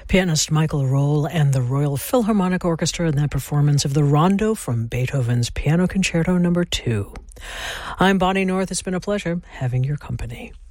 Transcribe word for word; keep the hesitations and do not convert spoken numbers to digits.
Pianist Michael Roll and the Royal Philharmonic Orchestra in that performance of the Rondo from Beethoven's Piano Concerto Number two. I'm Bonnie North. It's been a pleasure having your company.